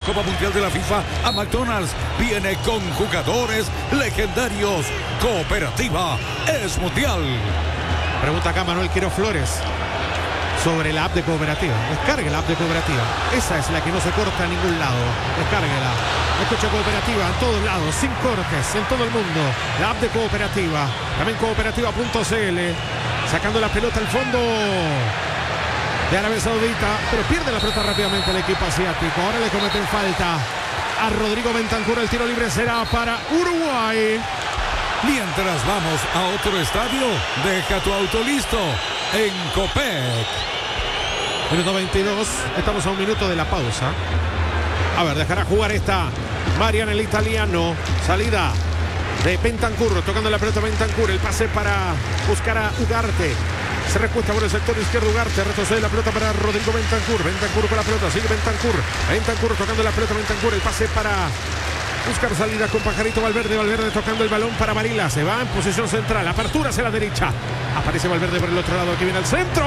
Copa Mundial de la FIFA a McDonald's. Viene con jugadores legendarios. Cooperativa es mundial. Pregunta acá Manuel Quiro Flores sobre la app de Cooperativa. Descargue la app de Cooperativa. Esa es la que no se corta en ningún lado. Descárguela. Escucha Cooperativa en todos lados, sin cortes, en todo el mundo. La app de Cooperativa. También cooperativa.cl. Sacando la pelota al fondo de Arabia Saudita, pero pierde la pelota rápidamente el equipo asiático. Ahora le cometen falta a Rodrigo Bentancur. El tiro libre será para Uruguay. Mientras vamos a otro estadio, deja tu auto listo en Copec. Minuto 22, estamos a un minuto de la pausa. A ver, dejará jugar esta Mariana, el italiano. Salida de Bentancur, tocando la pelota Bentancur. El pase para buscar a Ugarte. Se recuesta por el sector izquierdo Ugarte. Retrocede la pelota para Rodrigo Bentancur. Bentancur con la pelota, sigue Bentancur. Bentancur tocando la pelota Bentancur. El pase para buscar salida con Pajarito Valverde. Valverde tocando el balón para Varila. Se va en posición central. Apertura hacia la derecha. Aparece Valverde por el otro lado. Aquí viene el centro.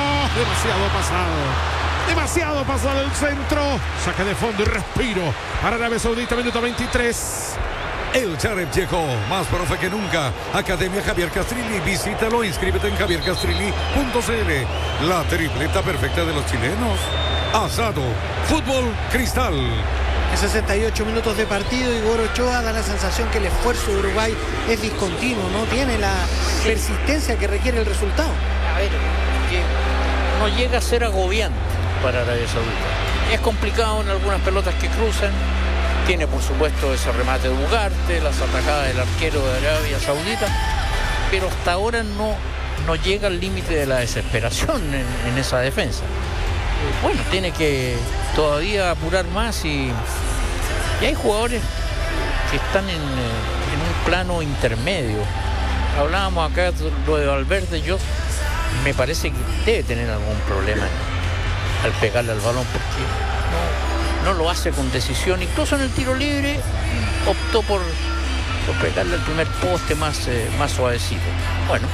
Demasiado pasado el centro. Saque de fondo y respiro para Arabia Saudita. Minuto 23. El Charep llegó más profe que nunca. Academia Javier Castrilli. Visítalo, inscríbete en javiercastrilli.cl. La tripleta perfecta de los chilenos. Asado, fútbol, cristal. En 68 minutos de partido, Igor Ochoa da la sensación que el esfuerzo de Uruguay es discontinuo, no tiene la persistencia que requiere el resultado. A ver, que no llega a ser agobiante para Arabia Saudita. Es complicado en algunas pelotas que cruzan. Tiene por supuesto ese remate de Ugarte, las atajadas del arquero de Arabia Saudita, pero hasta ahora no llega al límite de la desesperación en esa defensa. Bueno, tiene que todavía apurar más y hay jugadores que están en un plano intermedio. Hablábamos acá de lo de Valverde. Yo me parece que debe tener algún problema al pegarle al balón porque no lo hace con decisión. Incluso en el tiro libre optó por pegarle al primer poste más suavecito. Bueno,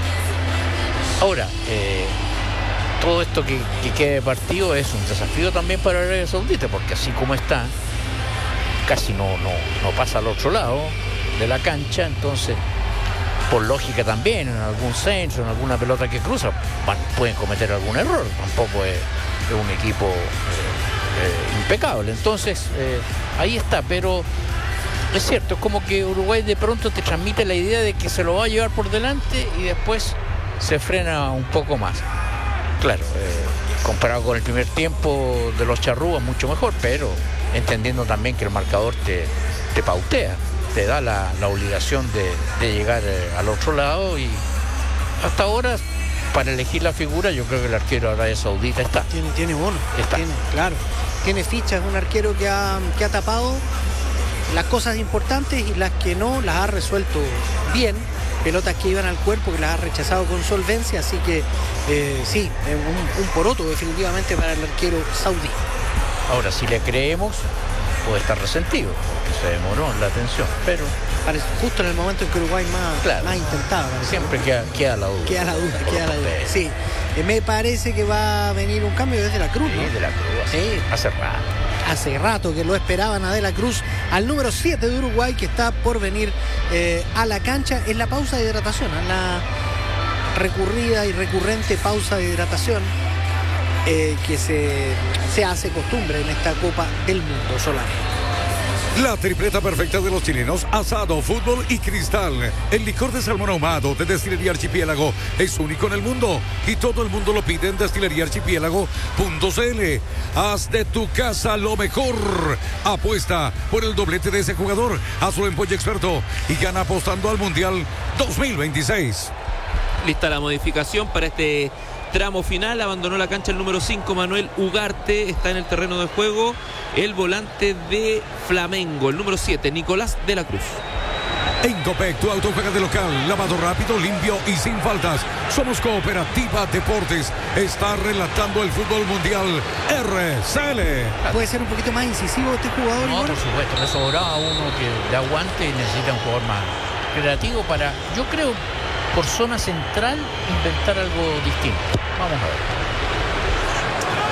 ahora todo esto que quede de partido es un desafío también para Arabia Saudita, porque así como está, casi no pasa al otro lado de la cancha. Entonces, por lógica también, en algún centro, en alguna pelota que cruza, pueden cometer algún error. Tampoco es un equipo impecable. Entonces, ahí está, pero es cierto, es como que Uruguay de pronto te transmite la idea de que se lo va a llevar por delante y después se frena un poco más. Claro, comparado con el primer tiempo de los charrúas, mucho mejor, pero entendiendo también que el marcador te pautea, te da la obligación de llegar al otro lado. Y hasta ahora, para elegir la figura, yo creo que el arquero de Arabia Saudita está. Tiene bono, claro. Tiene ficha, es un arquero que ha tapado las cosas importantes y las que no las ha resuelto bien. Pelotas que iban al cuerpo, que las ha rechazado con solvencia, así que sí, un poroto definitivamente para el arquero saudí. Ahora, si le creemos, puede estar resentido, porque se demoró en la atención, pero justo en el momento en que Uruguay más intentaba. Siempre queda la duda. Queda la duda. Sí, me parece que va a venir un cambio desde la Cruz, ¿no? Sí, de la Cruz, sí. Hace rato que lo esperaban a De la Cruz, al número 7 de Uruguay, que está por venir a la cancha. Es la pausa de hidratación, la recurrida y recurrente pausa de hidratación que se hace costumbre en esta Copa del Mundo, Solano. La tripleta perfecta de los chilenos, asado, fútbol y cristal. El licor de salmón ahumado de Destilería Archipiélago es único en el mundo y todo el mundo lo pide en destileriaarchipiélago.cl. Haz de tu casa lo mejor. Apuesta por el doblete de ese jugador. Hazlo en Pollo Experto y gana apostando al Mundial 2026. Lista la modificación para este tramo final. Abandonó la cancha el número 5, Manuel Ugarte. Está en el terreno de juego el volante de Flamengo, el número 7, Nicolás de la Cruz. En Copec, tu auto juega de local, lavado rápido, limpio y sin faltas. Somos Cooperativa Deportes. Está relatando el fútbol mundial RCL. ¿Puede ser un poquito más incisivo este jugador? No, por supuesto, le sobraba uno que de aguante y necesita un jugador más creativo para, yo creo, por zona central, inventar algo distinto. Vamos a ver.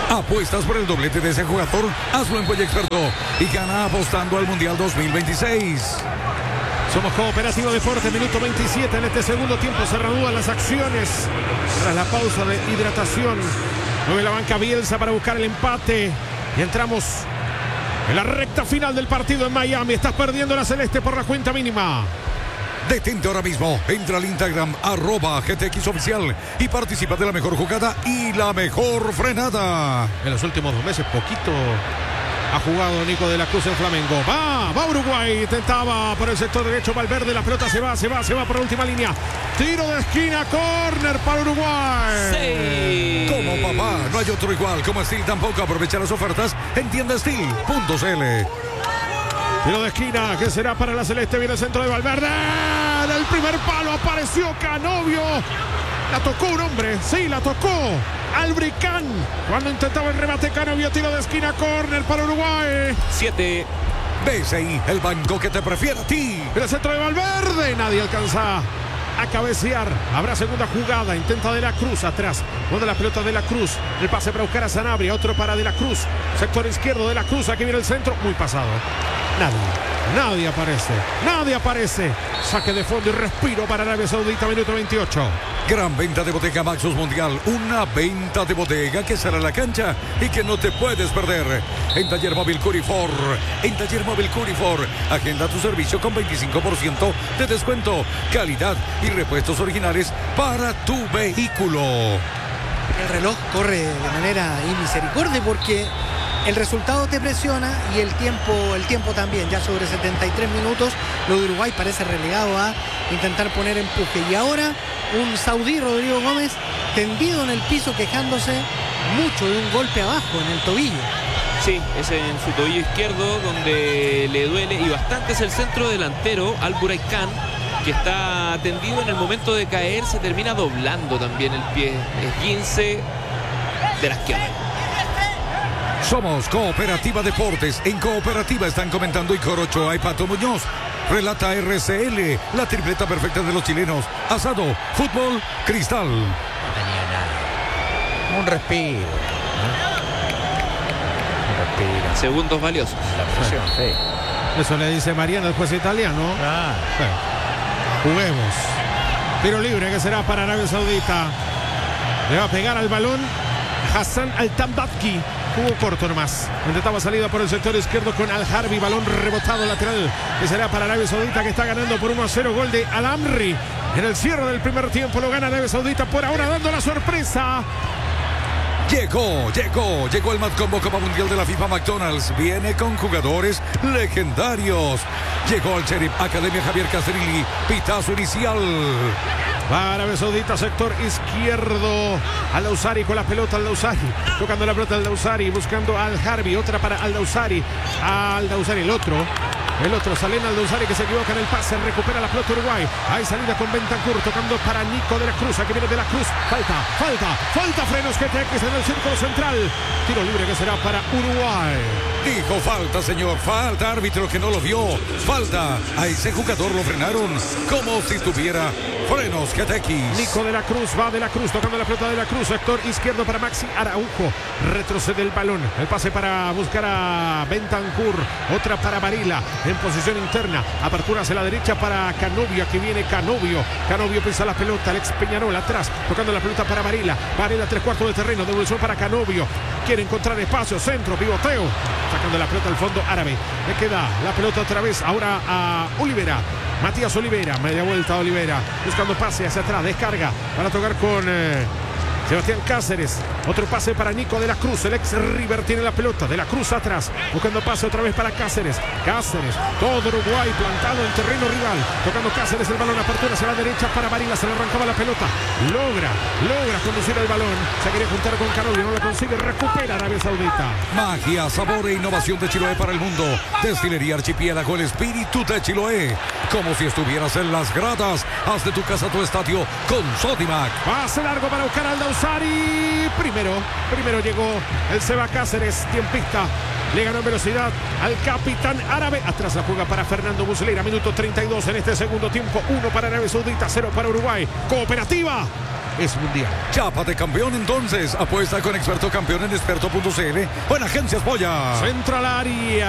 ¿Apuestas por el doblete de ese jugador? Hazlo en Cuella Experto y gana apostando al Mundial 2026. Somos Cooperativa Deporte, minuto 27 en este segundo tiempo. Se reanudan las acciones tras la pausa de hidratación. Mueve la banca Bielsa para buscar el empate. Y entramos en la recta final del partido en Miami. Estás perdiendo la celeste por la cuenta mínima. Detente ahora mismo, entra al Instagram @GTX Oficial y participa de la mejor jugada y la mejor frenada. En los últimos 2 meses poquito ha jugado Nico de la Cruz en Flamengo. Va Uruguay, intentaba por el sector derecho Valverde, la pelota se va por la última línea. Tiro de esquina, córner para Uruguay. Sí. Como papá, no hay otro igual. Como Steel tampoco. Aprovecha las ofertas en tiendasteel.cl. Tiro de esquina, que será para la celeste. Viene el centro de Valverde. En el primer palo apareció Canovio. La tocó un hombre, sí, la tocó Albricán. Cuando intentaba el remate, Canovio, tiro de esquina, córner para Uruguay. 7. BCI, el banco que te prefiere a ti. En el centro de Valverde, nadie alcanza a cabecear. Habrá segunda jugada, intenta De la Cruz atrás. Donde la pelota De la Cruz. El pase para buscar a Sanabria, otro para De la Cruz. Sector izquierdo De la Cruz, aquí viene el centro. Muy pasado. Nadie aparece. Saque de fondo y respiro para Arabia Saudita, minuto 28. Gran venta de Bodega Maxus Mundial. Una venta de bodega que sale a la cancha y que no te puedes perder. En Taller Móvil Curifor. Agenda tu servicio con 25% de descuento. Calidad y repuestos originales para tu vehículo. El reloj corre de manera inmisericordia porque el resultado te presiona y el tiempo también. Ya sobre 73 minutos, lo de Uruguay parece relegado a intentar poner empuje. Y ahora un saudí, Rodrigo Gómez, tendido en el piso quejándose mucho de un golpe abajo en el tobillo. Sí, es en su tobillo izquierdo donde le duele y bastante. Es el centro delantero, Al Buraikan, que está tendido en el momento de caer. Se termina doblando también el pie. Esguince de la izquierda. Somos Cooperativa Deportes. En Cooperativa están comentando Icor Ochoa y Pato Muñoz. Relata RCL, la tripleta perfecta de los chilenos. Asado, fútbol, cristal. No tenía nada. Un respiro. Segundos valiosos. La presión, sí. Eso le dice Mariano, el juez italiano. Juguemos. Tiro libre que será para Arabia Saudita. Le va a pegar al balón Hassan Al-Tambadki. Jugó corto nomás. Intentaba salida por el sector izquierdo con Al-Harbi. Balón rebotado lateral. Que será para Arabia Saudita, que está ganando por 1-0. Gol de Al-Amri. En el cierre del primer tiempo lo gana Arabia Saudita, por ahora dando la sorpresa. Llegó el Mad Combo Copa Mundial de la FIFA McDonald's. Viene con jugadores legendarios. Llegó al Sheriff Academia Javier Castrilli. Pitazo inicial. Va Arabia Saudita, sector izquierdo. Al-Dausari con la pelota, Al-Dausari. Tocando la pelota Al-Dausari, buscando a Al-Harbi. Otra para Al-Dausari. Al-Dausari, el otro. Salen Al-Dausari, que se equivoca en el pase. Recupera la pelota Uruguay. Hay salida con Bentancur. Tocando para Nico de la Cruz. Aquí viene de la Cruz. Falta. Frenos GTX en el círculo central. Tiro libre que será para Uruguay. Dijo falta, señor. Falta, árbitro que no lo vio. Falta. A ese jugador lo frenaron como si tuviera frenos GTX. Nico de la Cruz, va de la Cruz, tocando la pelota de la Cruz. Sector izquierdo para Maxi Araujo. Retrocede el balón. El pase para buscar a Bentancur. Otra para Varela. En posición interna. Apertura hacia la derecha para Canovio. Aquí viene Canovio. Canovio pisa la pelota. Alex Peñarol atrás. Tocando la pelota para Varela. Varela 3/4 de terreno. Devolución para Canovio. Quiere encontrar espacio. Centro. Pivoteo. Sacando la pelota al fondo árabe. Le queda la pelota otra vez. Ahora a Olivera. Matías Olivera. Media vuelta a Olivera. Buscando pase hacia atrás. Descarga para tocar con Sebastián Cáceres. Otro pase para Nico de la Cruz. El ex River tiene la pelota. De la Cruz atrás. Buscando pase otra vez para Cáceres. Todo Uruguay plantado en terreno rival. Tocando Cáceres el balón. Apertura hacia la derecha para Varela. Se le arrancaba la pelota. Logra conducir el balón. Se quería juntar con Canovio. No lo consigue. Recupera Arabia Saudita. Magia, sabor e innovación de Chiloé para el mundo. Destilería Archipiélago, el espíritu de Chiloé. Como si estuvieras en las gradas. Haz de tu casa tu estadio con Sodimac. Pase largo para buscar al Dausari. Primero llegó el Seba Cáceres, tiempista. Le ganó en velocidad al capitán árabe. Atrás la juega para Fernando Muslera. Minuto 32 en este segundo tiempo. 1 para Arabia Saudita, 0 para Uruguay. Cooperativa es mundial. Chápate campeón entonces. Apuesta con Experto Campeón en experto.cl o en Agencias Polla. Centro al área.